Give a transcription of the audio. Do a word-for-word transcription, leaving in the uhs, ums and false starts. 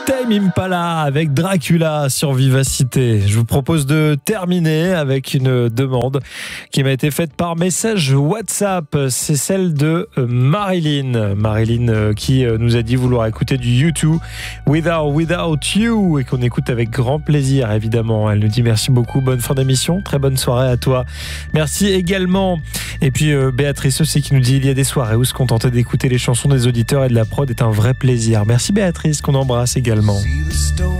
Tame Impala avec Dracula sur Vivacité. Je vous propose de terminer avec une demande qui m'a été faite par message WhatsApp. C'est celle de Marilyn. Marilyn qui nous a dit vouloir écouter du U deux Without, Without You et qu'on écoute avec grand plaisir évidemment. Elle nous dit merci beaucoup, bonne fin d'émission, très bonne soirée à toi. Merci également. Et puis euh, Béatrice aussi qui nous dit il y a des soirées où se contenter d'écouter les chansons des auditeurs et de la prod est un vrai plaisir. Merci Béatrice qu'on embrasse également.